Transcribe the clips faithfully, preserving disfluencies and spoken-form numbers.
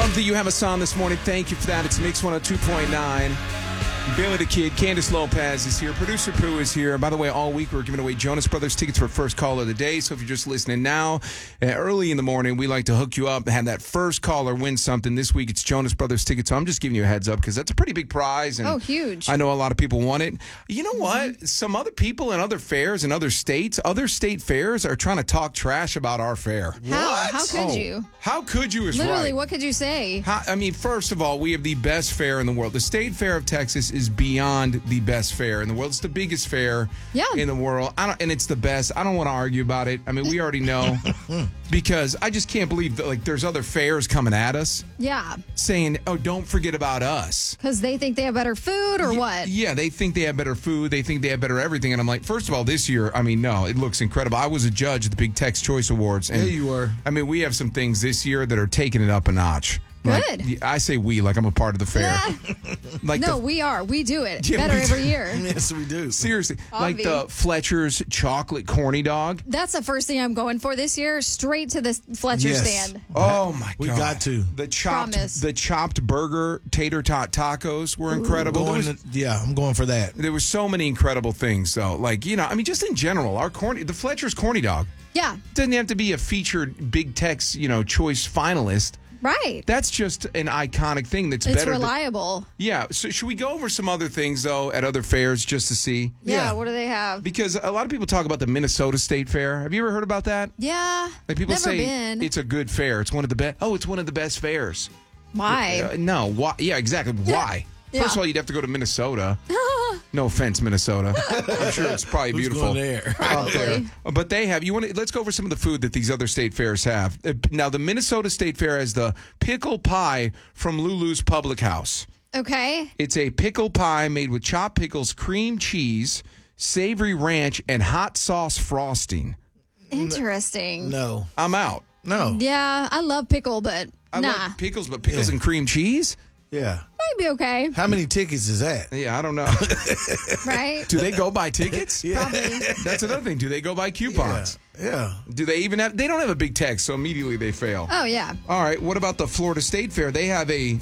Love that you have us on this morning. Thank you for that. It's Mix one oh two point nine. Billy the Kid, Candace Lopez is here. Producer Pooh is here. By the way, all week we're giving away Jonas Brothers tickets for first caller of the day. So if you're just listening now, uh, early in the morning, we like to hook you up and have that first caller win something. This week it's Jonas Brothers tickets. So I'm just giving you a heads up because that's a pretty big prize. And oh, huge. I know a lot of people want it. You know what? Mm-hmm. Some other people in other fairs in other states, other state fairs are trying to talk trash about our fair. How? What? How could oh, you? How could you is Literally, right. what could you say? How, I mean, first of all, we have the best fair in the world. The State Fair of Texas is beyond the best fair in the world. It's the biggest fair yeah. in the world. I don't, and it's the best. I don't want to argue about it. I mean, we already know because I just can't believe that, like, there's other fairs coming at us. Yeah. Saying, oh, don't forget about us. Because they think they have better food or yeah, what? Yeah, they think they have better food. They think they have better everything. And I'm like, first of all, this year, I mean, no, it looks incredible. I was a judge at the Big Tex Choice Awards. And, yeah, you were. I mean, we have some things this year that are taking it up a notch. Good. Like, I say we like I'm a part of the fair. like no, the, we are. We do it yeah, better we every do. year. Yes, we do. Seriously. Obvi. Like the Fletcher's chocolate corny dog. That's the first thing I'm going for this year. Straight to the Fletcher yes. stand. Oh, my we God. We got to. The chopped, Promise. the chopped burger tater tot tacos were incredible. Going There was, to, yeah, I'm going for that. there was so many incredible things, though. Like, you know, I mean, just in general, our corny, the Fletcher's corny dog. Yeah. Doesn't have to be a featured Big Tex, you know, choice finalist. Right. That's just an iconic thing that's it's better. It's reliable. Than, yeah. So should we go over some other things, though, at other fairs just to see? Yeah, yeah. What do they have? Because a lot of people talk about the Minnesota State Fair. Have you ever heard about that? Yeah. Like people never say been. it's a good fair. It's one of the best. Oh, it's one of the best fairs. Why? Uh, no. Why? Yeah, exactly. Why? Yeah. First of all, you'd have to go to Minnesota. No offense, Minnesota. I'm sure it's probably Who's beautiful going there? out there. But they have. You want to? Let's go over some of the food that these other state fairs have. Uh, Now, the Minnesota State Fair has the pickle pie from Lulu's Public House. Okay. It's a pickle pie made with chopped pickles, cream cheese, savory ranch, and hot sauce frosting. Interesting. No. I'm out. No. Yeah, I love pickle, but I nah. love pickles, but pickles Yeah. and cream cheese? Yeah. Might be okay, How many tickets is that? Yeah, I don't know. right? Do they go by tickets? Yeah. Probably. That's another thing. Do they go by coupons? Yeah. Do they even have? They don't have a big text, so immediately they fail. Oh, yeah. All right. What about the Florida State Fair? They have a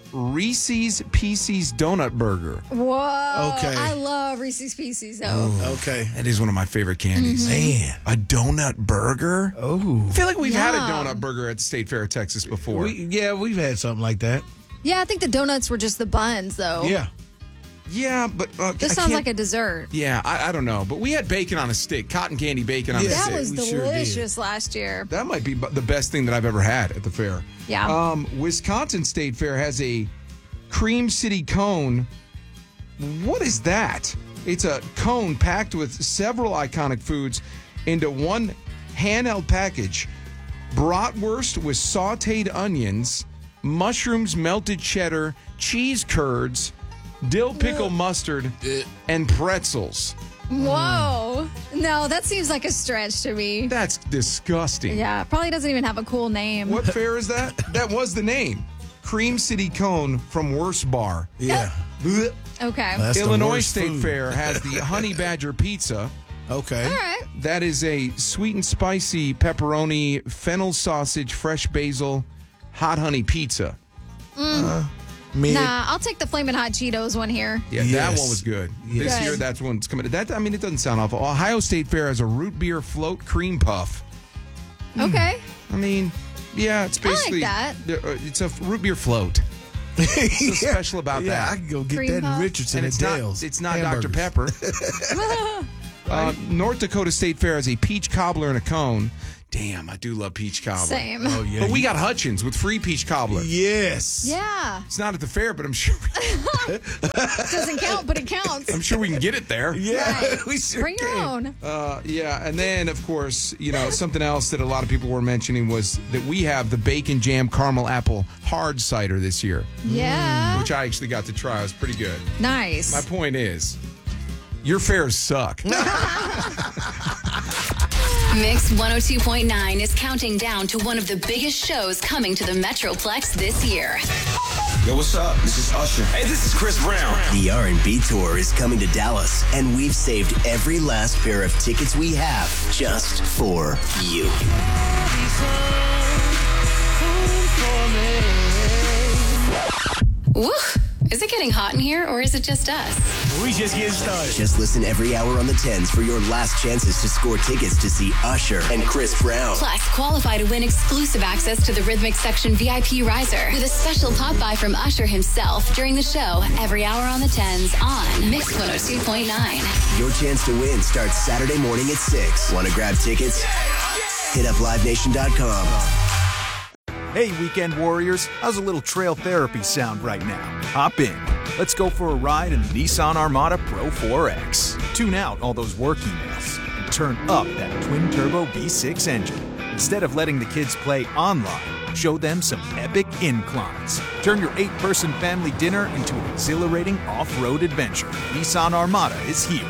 Reese's Pieces donut burger. Whoa. Okay. I love Reese's Pieces, though. Okay. That is one of my favorite candies. Man. A donut burger? Oh. I feel like we've had a Yum. donut burger at the State Fair of Texas before. We, yeah, we've had something like that. Yeah, I think the donuts were just the buns, though. Yeah. yeah, but uh, This I sounds can't- like a dessert. Yeah, I, I don't know, but we had bacon on a stick, cotton candy bacon on Yeah. a That stick. was we sure did. delicious last year. That might be bu- the best thing that I've ever had at the fair. Yeah. Um, Wisconsin State Fair has a Cream City cone. What is that? It's a cone packed with several iconic foods into one handheld package. Bratwurst with sautéed onions, mushrooms, melted cheddar, cheese curds, dill pickle mustard, and pretzels. Whoa. No, that seems like a stretch to me. That's disgusting. Yeah, probably doesn't even have a cool name. What fair is that? That was the name. Cream City Cone from Worst Bar. Yeah. Blech. Okay. That's the Illinois worst State food. Fair has the Honey Badger Pizza. Okay. All right. That is a sweet and spicy pepperoni, fennel sausage, fresh basil, hot honey pizza. Mid. Nah, I'll take the Flamin' Hot Cheetos one here. Yeah, that Yes. one was good. Yes. This Good. year, that's one's coming. That I mean, it doesn't sound awful. Ohio State Fair has a root beer float cream puff. Okay. I mean, yeah, it's I like basically that. uh, it's a root beer float. What's so special about yeah, that? I can go get Cream that puff? in Richardson And at it's not, Dale's. it's not Hamburgers. Doctor Pepper. uh, North Dakota State Fair has a peach cobbler and a cone. Damn, I do love peach cobbler. Same. Oh, yeah. But we got Hutchins with free peach cobbler. Yes. Yeah. It's not at the fair, but I'm sure Doesn't count, but it counts. I'm sure we can get it there. Yeah. Right. we sure Bring your can. own. Uh, yeah, and then of course, you know, something else that a lot of people were mentioning was that we have the bacon jam caramel apple hard cider this year, Yeah. which I actually got to try. It was pretty good. Nice. My point is, your fairs suck. Mix one oh two point nine is counting down to one of the biggest shows coming to the Metroplex this year. Yo, what's up? This is Usher. Hey, this is Chris Brown. The R and B Tour is coming to Dallas, and we've saved every last pair of tickets we have just for you. Woo! Is it getting hot in here, or is it just us? We just getting started. Just listen every hour on the tens for your last chances to score tickets to see Usher and Chris Brown. Plus, qualify to win exclusive access to the Rhythmic Section V I P riser with a special pop-by from Usher himself during the show every hour on the tens on Mix one oh two point nine. Your chance to win starts Saturday morning at six. Want to grab tickets? Hit up live nation dot com. Hey, weekend warriors, how's a little trail therapy sound right now? Hop in. Let's go for a ride in the Nissan Armada Pro four X. Tune out all those work emails and turn up that twin-turbo V six engine. Instead of letting the kids play online, show them some epic inclines. Turn your eight-person family dinner into an exhilarating off-road adventure. Nissan Armada is here.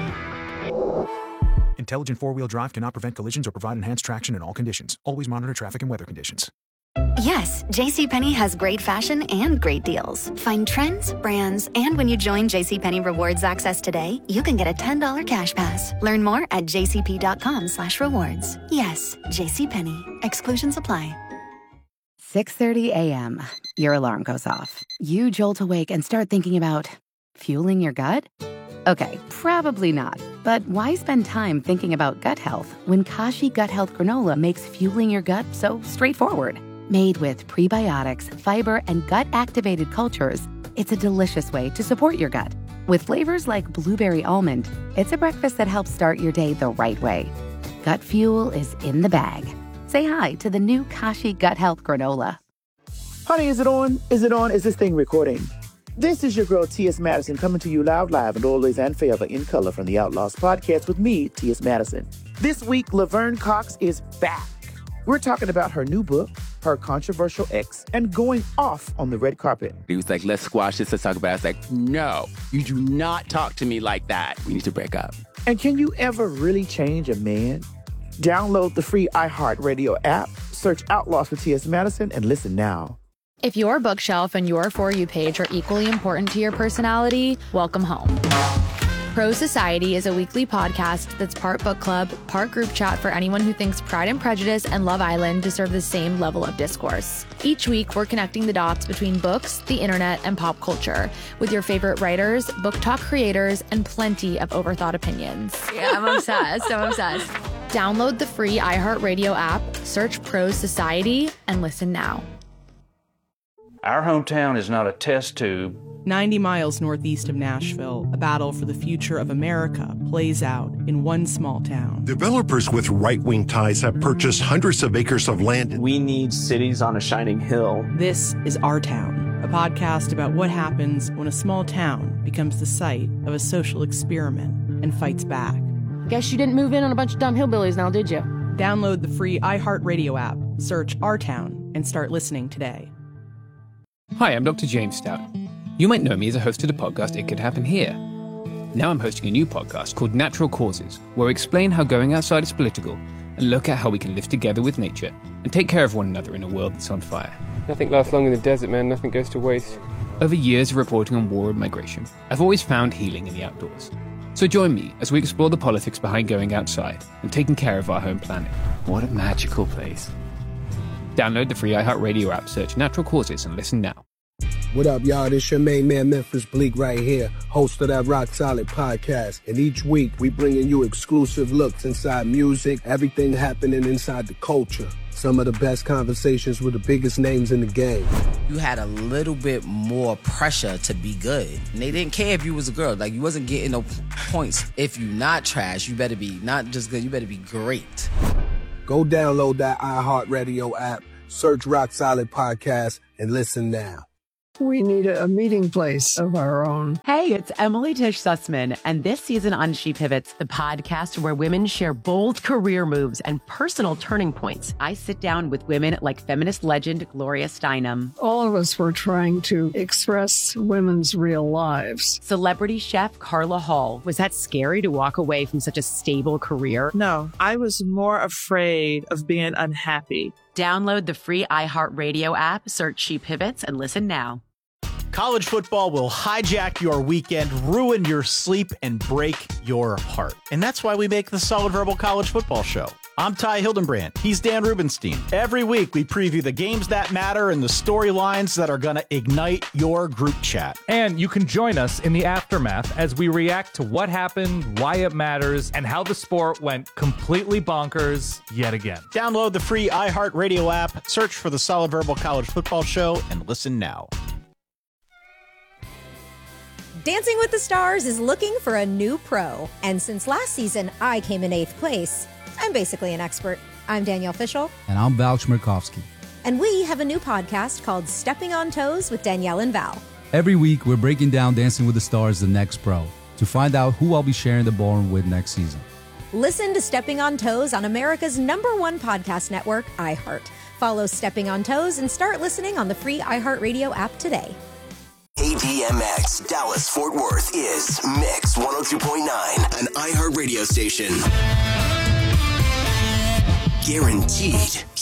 Intelligent four-wheel drive cannot prevent collisions or provide enhanced traction in all conditions. Always monitor traffic and weather conditions. Yes, JCPenney has great fashion and great deals. Find trends, brands, and when you join JCPenney Rewards Access today, you can get a ten dollars cash pass. Learn more at jcp.com slash rewards. Yes, JCPenney. Exclusions apply. six thirty a.m. Your alarm goes off. You jolt awake and start thinking about fueling your gut? Okay, probably not. But why spend time thinking about gut health when Kashi Gut Health Granola makes fueling your gut so straightforward? Made with prebiotics, fiber, and gut-activated cultures, it's a delicious way to support your gut. With flavors like blueberry almond, it's a breakfast that helps start your day the right way. Gut fuel is in the bag. Say hi to the new Kashi Gut Health Granola. Honey, is it on? Is it on? Is this thing recording? This is your girl, T S. Madison, coming to you loud, live, and always and forever in color from the Outlaws podcast with me, T S. Madison. This week, Laverne Cox is back. We're talking about her new book, her controversial ex, and going off on the red carpet. He was like, let's squash this, let's talk about it. I was like, no, you do not talk to me like that. We need to break up. And can you ever really change a man? Download the free iHeartRadio app, search Outlaws for T S. Madison, and listen now. If your bookshelf and your For You page are equally important to your personality, welcome home. Pro Society is a weekly podcast that's part book club, part group chat for anyone who thinks Pride and Prejudice and Love Island deserve the same level of discourse. Each week, we're connecting the dots between books, the internet, and pop culture with your favorite writers, book talk creators, and plenty of overthought opinions. Yeah, I'm obsessed. I'm obsessed. Download the free iHeartRadio app, search Pro Society, and listen now. Our hometown is not a test tube. ninety miles northeast of Nashville, a battle for the future of America plays out in one small town. Developers with right-wing ties have purchased hundreds of acres of land. We need cities on a shining hill. This is Our Town, a podcast about what happens when a small town becomes the site of a social experiment and fights back. Guess you didn't move in on a bunch of dumb hillbillies now, did you? Download the free iHeartRadio app, search Our Town, and start listening today. Hi, I'm Doctor James Stout. You might know me as a host of the podcast It Could Happen Here. Now I'm hosting a new podcast called Natural Causes, where I explain how going outside is political and look at how we can live together with nature and take care of one another in a world that's on fire. Nothing lasts long in the desert, man. Nothing goes to waste. Over years of reporting on war and migration, I've always found healing in the outdoors. So join me as we explore the politics behind going outside and taking care of our home planet. What a magical place. Download the free iHeartRadio app, search Natural Causes, and listen now. What up, y'all? This your main man, Memphis Bleak, right here, host of that Rock Solid podcast. And each week, we bringing you exclusive looks inside music, everything happening inside the culture. Some of the best conversations with the biggest names in the game. You had a little bit more pressure to be good. And they didn't care if you was a girl. Like, you wasn't getting no points. If you not trash, you better be not just good, you better be great. Go download that iHeartRadio app, search Rock Solid Podcast, and listen now. We need a meeting place of our own. Hey, it's Emily Tish Sussman, and this season on She Pivots, the podcast where women share bold career moves and personal turning points. I sit down with women like feminist legend Gloria Steinem. All of us were trying to express women's real lives. Celebrity chef Carla Hall. Was that scary to walk away from such a stable career? No, I was more afraid of being unhappy. Download the free iHeartRadio app, search She Pivots, and listen now. College football will hijack your weekend, ruin your sleep, and break your heart. And that's why we make the Solid Verbal College Football Show. I'm Ty Hildenbrand. He's Dan Rubenstein. Every week, we preview the games that matter and the storylines that are going to ignite your group chat. And you can join us in the aftermath as we react to what happened, why it matters, and how the sport went completely bonkers yet again. Download the free iHeartRadio app, search for the Solid Verbal College Football Show, and listen now. Dancing with the Stars is looking for a new pro. And since last season, I came in eighth place. I'm basically an expert. I'm Danielle Fishel. And I'm Val Chmerkovskiy. And we have a new podcast called Stepping on Toes with Danielle and Val. Every week, we're breaking down Dancing with the Stars, the next pro, to find out who I'll be sharing the ballroom with next season. Listen to Stepping on Toes on America's number one podcast network, iHeart. Follow Stepping on Toes and start listening on the free iHeartRadio app today. A D M X Dallas Fort Worth is Mix one oh two point nine, an iHeart radio station. Guaranteed